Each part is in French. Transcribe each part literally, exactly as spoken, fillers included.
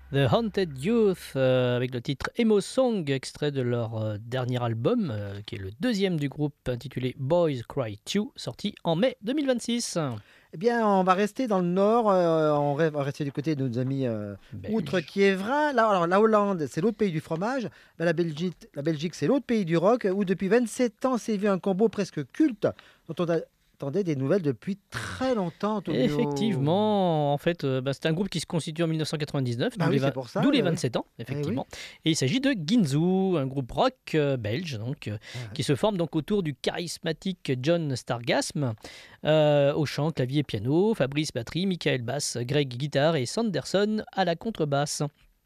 The Haunted Youth, euh, avec le titre Emo Song, extrait de leur euh, dernier album, euh, qui est le deuxième du groupe, intitulé Boys Cry two, sorti en mai deux mille vingt-six. Eh bien, on va rester dans le nord, euh, on va rester du côté de nos amis euh, outre Belge. Kievrin. Là, alors, la Hollande, c'est l'autre pays du fromage. Ben, la Belgique, la Belgique c'est l'autre pays du rock, où depuis vingt-sept ans s'est vu un combo presque culte, dont on attendait des nouvelles depuis très longtemps, Tonio. Effectivement, en fait, euh, bah, c'est un groupe qui se constitue en dix-neuf cent quatre-vingt-dix-neuf, Bah d'où oui, les, c'est vingt- pour ça, d'où les bah oui. vingt-sept ans, Eh effectivement. oui. Et il s'agit de Ginzu, un groupe rock euh, belge, donc, euh, Ah ouais. qui se forme donc autour du charismatique John Stargasm, euh, au chant, clavier, piano, Fabrice batterie, Michael basse, Greg guitare et Sanderson à la contrebasse.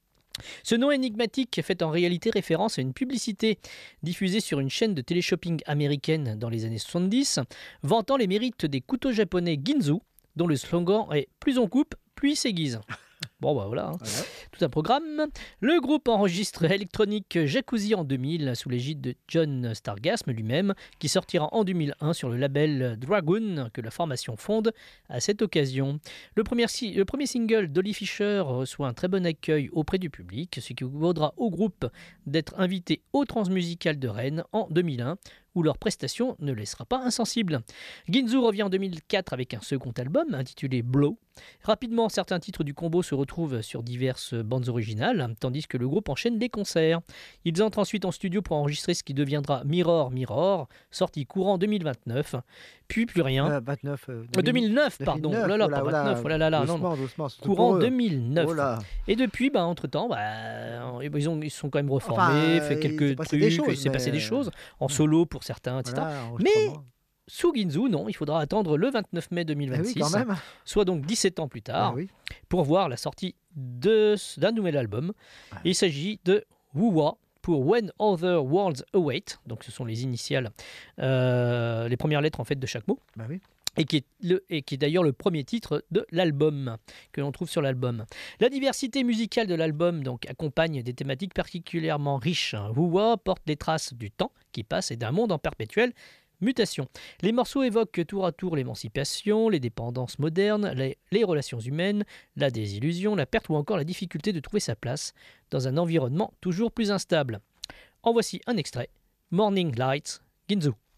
Ce nom énigmatique fait en réalité référence à une publicité diffusée sur une chaîne de téléshopping américaine dans les années soixante-dix, vantant les mérites des couteaux japonais Ginzu, dont le slogan est « Plus on coupe, plus il s'aiguise ». Bon bah voilà, hein. Voilà. Tout un programme. Le groupe enregistre électronique Jacuzzi en deux mille sous l'égide de John Stargasm lui-même, qui sortira en deux mille un sur le label Dragoon que la formation fonde à cette occasion. Le premier, si- le premier single d'Olly Fisher reçoit un très bon accueil auprès du public, ce qui vaudra au groupe d'être invité au Transmusical de Rennes en deux mille un, où leur prestation ne laissera pas insensible. Ginzu revient en deux mille quatre avec un second album intitulé Blow. Rapidement, certains titres du combo se retrouvent sur diverses bandes originales, tandis que le groupe enchaîne les concerts. Ils entrent ensuite en studio pour enregistrer ce qui deviendra Mirror Mirror, sorti courant deux mille vingt-neuf, puis plus rien. Euh, vingt-neuf, euh, Euh, deux mille neuf, pardon. Oh là là, oh là, pas oh là, vingt-neuf, oh là là là, non, non. doucement, doucement, surtout Courant pour eux. deux mille neuf. Oh là. Et depuis, bah, entre-temps, bah, ils, ont, ils sont quand même reformés, Enfin, euh, fait il quelques s'est passé trucs, des choses, il s'est passé mais, des choses, en solo pour certains, et cetera. voilà, Mais enregistrement. sous Ginzu, non, il faudra attendre le vingt-neuf mai Eh oui, deux mille vingt-six, quand même. soit donc dix-sept ans plus Ah tard, oui. pour voir la sortie de, d'un nouvel album. Il s'agit de Wuwa pour When Other Worlds Await, donc ce sont les initiales, euh, les premières lettres en fait de chaque mot. Bah oui. Et qui, est le, et qui est d'ailleurs le premier titre de l'album, que l'on trouve sur l'album. La diversité musicale de l'album donc, accompagne des thématiques particulièrement riches. Wuwa porte les traces du temps qui passe et d'un monde en perpétuelle mutation. Les morceaux évoquent tour à tour l'émancipation, les dépendances modernes, les, les relations humaines, la désillusion, la perte ou encore la difficulté de trouver sa place dans un environnement toujours plus instable. En voici un extrait. Morning Lights, Ginzu.